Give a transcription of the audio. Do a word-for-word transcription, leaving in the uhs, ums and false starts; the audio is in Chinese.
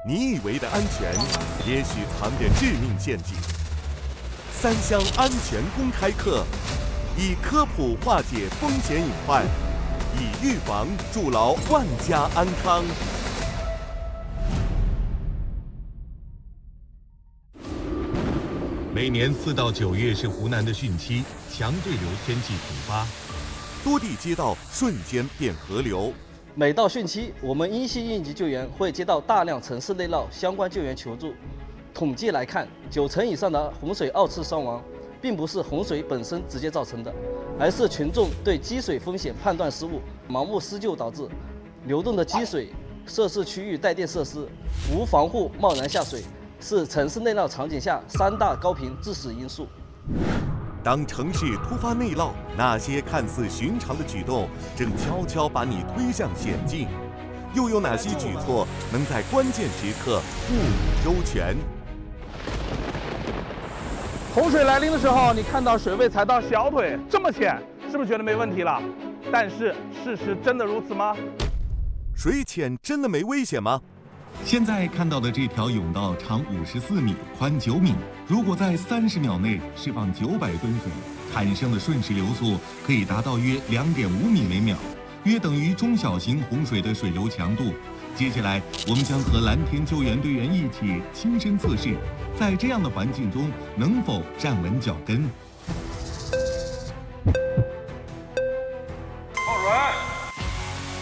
你以为的安全，也许藏着致命陷阱。三湘安全公开课，以科普化解风险隐患，以预防筑牢万家安康。 每年四到九月是湖南的汛期，强对流天气频发， 多地街道瞬间变河流。 每到汛期，我们一系应急救援会接到大量城市内涝相关救援求助。统计来看，九成以上的洪水二次伤亡，并不是洪水本身直接造成的，而是群众对积水风险判断失误、盲目施救导致。流动的积水、涉事区域带电设施无防护贸然下水，是城市内涝场景下三大高频致死因素。 当城市突发内涝，那些看似寻常的举动，正悄悄把你推向险境。又有哪些举措能在关键时刻护你周全？ 洪水来临的时候，你看到水位才到小腿这么浅，是不是觉得没问题了？但是事实真的如此吗？ 水浅真的没危险吗？ 现在看到的这条甬道长五十四米，宽九米。如果在三十秒内释放九百吨水，产生的瞬时流速可以达到约两点五米每秒，约等于中小型洪水的水流强度。接下来，我们将和蓝天救援队员一起亲身测试，在这样的环境中能否站稳脚跟。